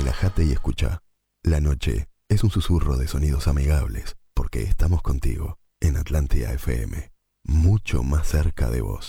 Relájate y escucha. La noche es un susurro de sonidos amigables porque estamos contigo en Atlántida FM, mucho más cerca de vos.